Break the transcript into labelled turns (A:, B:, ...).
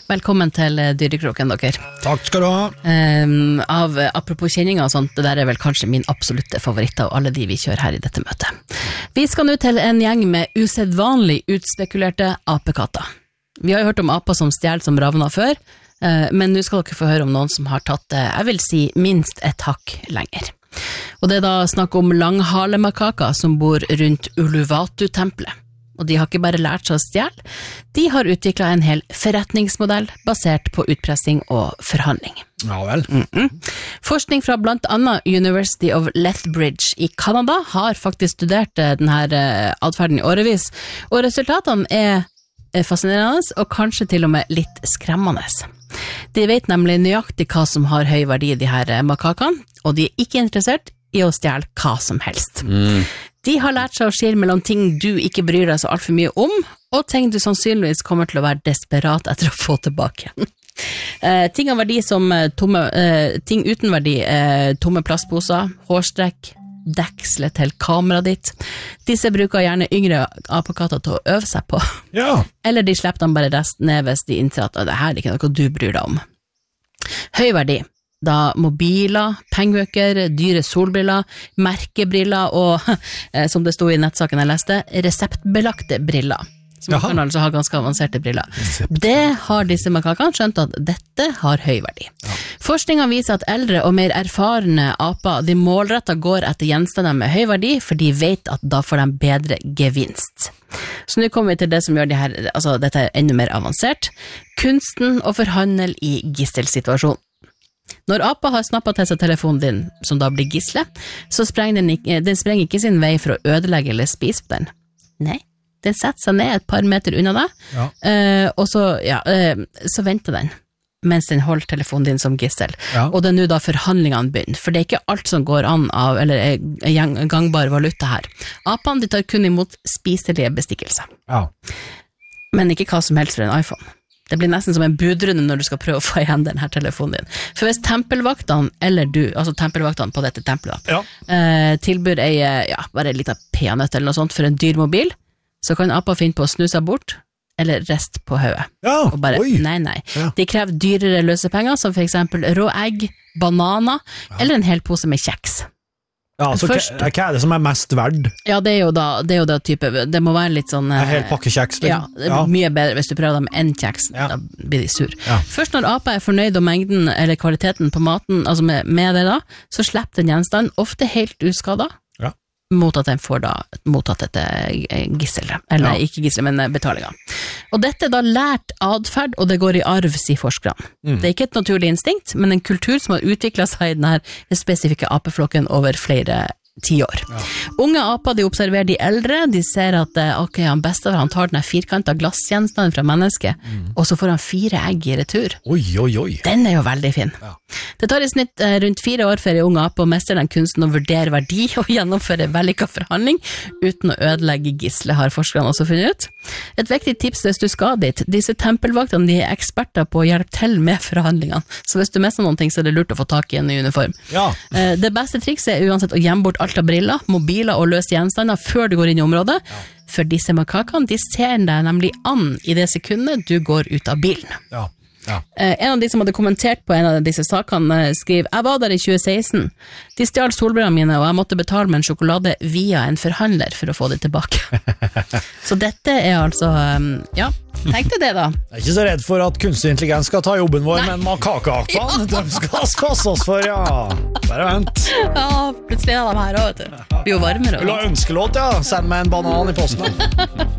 A: Velkommen til Dyrekroken, dere.
B: Takk skal du ha.
A: Apropos kjenninger og sånt, det der vel kanskje min absolutte favoritt av alle de vi kjører her i dette møtet. Vi skal nå til en gjeng med usedvanlig utspekulerte apekatter. Vi har jo hørt om aper som stjel som ravner før, men nå skal dere få høre om noen som har tatt, jeg vil si, minst et hakk lenger. Og det da snakk om langhalemakaker som bor rundt Uluwatu-tempelet. Og de har ikke bare lært seg å stjele, de har utviklet en hel forretningsmodell basert på utpressing og forhandling.
B: Ja vel.
A: Forskning fra blant annet University of Lethbridge i Canada har faktisk studert denne adferden i årevis, og resultatene er fascinerende og kanskje til og med litt skremmende. De vet nemlig nøyaktig hva som har høy verdi i de her makakene, og de er ikke interessert i å stjele hva som helst. De har lært seg å skille mellom ting du ikke bryr deg så alt for mye om, og ting du sannsynligvis kommer til å være desperat etter å få tilbake. Ting av verdi som ting uten verdi, tomme plastposer, hårstrekk, dekslet til kameraet ditt. Disse bruker gjerne yngre apekatter til å øve seg på.
B: Ja.
A: Eller de slipper dem bare resten ned hvis de innser at det her er ikke noe du bryr deg om. Høy verdi. Da mobiler, pengebøker, dyre solbriller, merkebriller og, som det stod i nettsaken jeg leste, reseptbelagte briller. Så man kan altså ha ganske avanserte briller. Det har disse makakene skjønt at dette har høy verdi. Ja. Forskningen viser at eldre og mer erfarne aper, de målrettet går etter gjenstander med høy verdi, for de vet at da får de bedre gevinst. Så nå kommer vi til det som gjør dette er enda mer avansert. Kunsten å forhandle i gisselsituasjon. Når apa har snappet til seg telefonen din, som da blir gisle, så sprenger den sprenger ikke sin vei for å ødelegge eller spise på den. Nei, den setter seg ned et par meter unna deg, og så venter den, mens den holder telefonen din som gissel. Ja. Og det er nå da forhandlingene begynner, for det er ikke alt som går an av, eller er gangbar valuta her. Apene de tar kun imot spiselige bestikkelser. Ja. Men ikke hva som helst for en iPhone. Det blir nesten som en budrunde når du skal prøve å få igjen denne telefonen din. For hvis tempelvaktene, eller du, altså tempelvaktene på dette tempelet, tilbyr bare en liten peanøtt eller noe sånt for en dyr mobil, så kan apa finne på å snu seg bort, eller rest på høyet. Ja, og bare, nei. Ja. De krever dyrere løsepenger, som for eksempel rå egg, bananer, eller en hel pose med kjeks.
B: Ja, så hva er det som er mest verd?
A: Ja, det er jo da type, det må være litt sånn
B: en hel pakke kjeks, liksom.
A: Ja, det er mye bedre hvis du prøver dem med en kjeks, da blir de sur. Ja. Først når apa er fornøyd om mengden eller kvaliteten på maten, altså med det da, så slipper den gjenstand ofte helt uskadet, mot at den får da mottatt dette gisselet, eller ikke gisselet, men betalinga. Og dette er da lært adferd, og det går i arv, sier forskerne. Det er ikke et naturlig instinkt, men en kultur som har utviklet seg i denne spesifikke apeflokken over flere 10 år. Ja. Unge aper, de observerer de eldre, de ser at han bestefar, han tar den firkantet glassgjenstanden fra mennesket, og så får han 4 egg i retur.
B: Oi.
A: Den er jo veldig fin. Ja. Det tar i snitt rundt 4 år for en unge ape å mestre den kunsten å vurdere verdi og gjennomføre vellykket forhandling uten å ødelegge gisle, har forskerne også funnet ut. Et viktig tips hvis du skal dit, disse tempelvaktene, de er eksperter på å hjelpe til med forhandlingene, så hvis du mister noen ting, så er det lurt å få tak i en ny uniform. Ja. Det beste trikset er uansett å gjemme bort alt av briller, mobiler og løse gjenstander før du går inn i området, for disse makakene, de ser deg nemlig an i det sekundet du går ut av bilen. Ja. En av de som hadde kommentert på en av disse sakene skriver, jeg var der i 2016, de stjal solbrillene mine og jeg måtte betale med en sjokolade via en forhandler for å få det tilbake. Så dette er altså, tenk deg det da.
B: Jeg er ikke så redd for at kunstig intelligens skal ta jobben vår, men makakeapene, de skal passe oss for, bare vent.
A: Ja, plutselig er de her også, vet du. Blir jo varmere.
B: Vil du ha ønskelåt, send meg en banan i posten.